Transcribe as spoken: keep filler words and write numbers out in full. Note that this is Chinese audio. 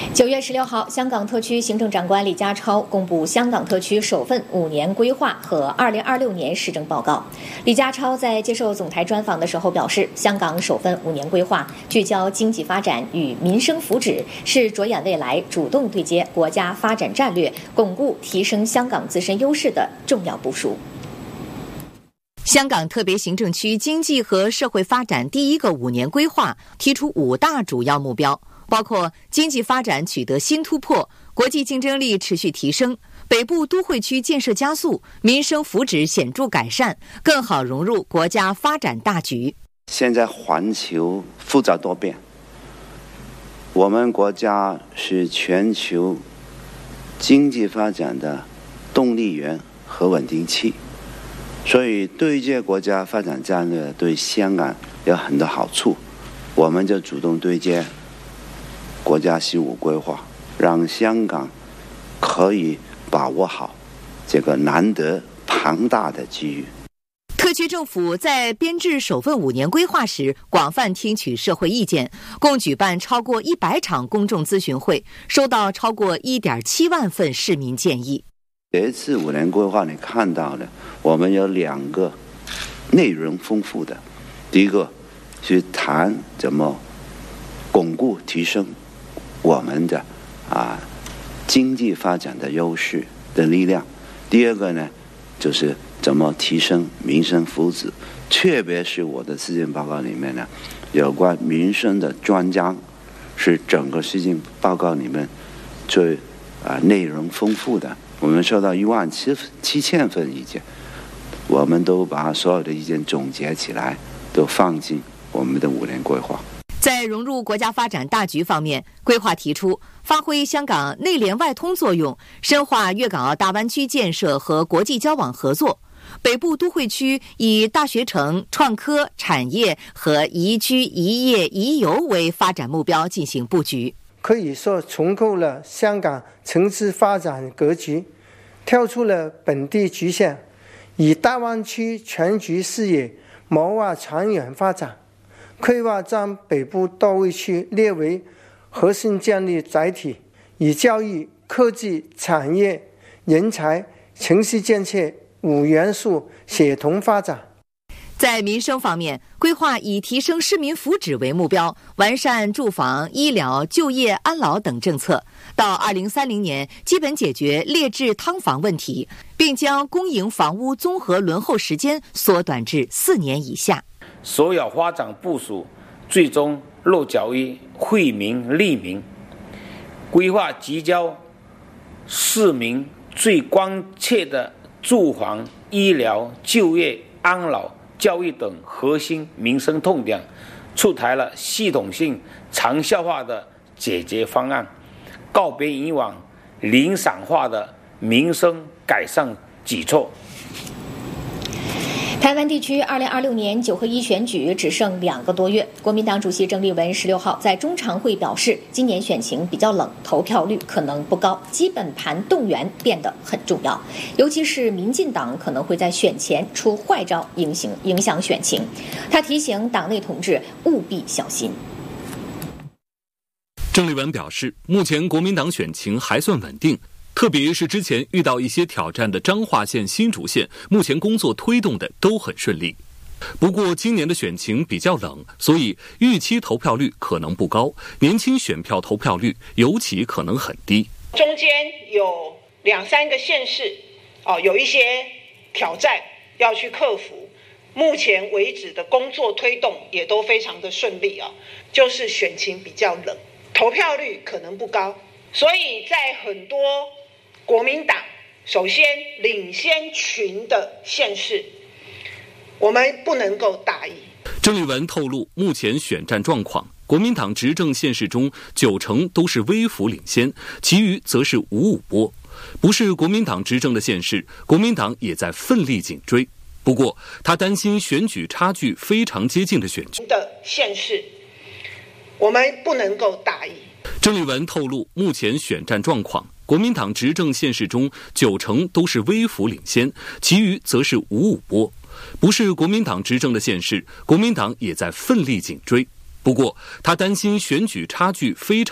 九月十六号，香港特区行政长官李家超公布香港特区首份五年规划和二零二六年施政报告。李家超在接受总台专访的时候表示，香港首份五年规划聚焦经济发展与民生福祉，是着眼未来、主动对接国家发展战略、巩固提升香港自身优势的重要部署。 香港特别行政区经济和社会发展第一个五年规划提出五大主要目标，包括经济发展取得新突破，国际竞争力持续提升，北部都会区建设加速，民生福祉显著改善，更好融入国家发展大局。 现在环球复杂多变，我们国家是全球经济发展的动力源和稳定器，所以对接国家发展战略对香港有很多好处，我们就主动对接国家十五规划，让香港可以把握好这个难得庞大的机遇。 特区政府在编制首份五年规划时，广泛听取社会意见，共举办超过一百场公众咨询会，收到超过一点七万份市民建议。 这一次五年规划你看到的，我们有两个内容丰富的，第一个是谈怎么巩固提升我们的啊经济发展的优势的力量，第二个呢就是怎么提升民生福祉，特别是我的施政报告里面呢，有关民生的专章是整个施政报告里面最啊内容丰富的。我们收到一万七七千份意见，我们都把所有的意见总结起来，都放进我们的五年规划。 在融入国家发展大局方面，规划提出发挥香港内联外通作用，深化粤港澳大湾区建设和国际交往合作。北部都会区以大学城、创科产业和宜居宜业宜游为发展目标进行布局， 可以说重构了香港城市发展格局，跳出了本地局限，以大湾区全局视野谋划长远发展。规划将北部都会区列为核心战略载体，以教育、科技、产业、人才、城市建设五元素协同发展。 在民生方面，规划以提升市民福祉为目标，完善住房、医疗、就业、安老等政策，到二零三零年基本解决劣质汤房问题，并将公营房屋综合轮候时间缩短至四年以下。 所有发展部署最终落脚于惠民利民，规划聚焦市民最关切的住房、医疗、就业、安老、教育等核心民生痛点，出台了系统性、长效化的解决方案，告别以往零散化的民生改善举措。 台湾地区二零二六年九合一选举只剩两个多月，国民党主席郑丽文十六号在中常会表示，今年选情比较冷，投票率可能不高，基本盘动员变得很重要，尤其是民进党可能会在选前出坏招，影响影响选情。他提醒党内同志务必小心。 郑丽文表示，目前国民党选情还算稳定，特别是之前遇到一些挑战的彰化县、新竹县，目前工作推动的都很顺利。不过今年的选情比较冷，所以预期投票率可能不高，年轻选票投票率尤其可能很低。 中间有两三个县市哦，有一些挑战要去克服，目前为止的工作推动也都非常的顺利啊，就是选情比较冷，投票率可能不高，所以在很多国民党首先领先群的县市，我们不能够大意。 郑丽文透露，目前选战状况，国民党执政县市中九成都是微幅领先，其余则是五五波。不是国民党执政的县市，国民党也在奋力紧追。不过，他担心选举差距非常接近的选举的县市，我们不能够大意。 郑丽文透露，目前选战状况，国民党执政县市中九成都是微幅领先，其余则是五五波。不是国民党执政的县市，国民党也在奋力紧追。不过，他担心选举差距非常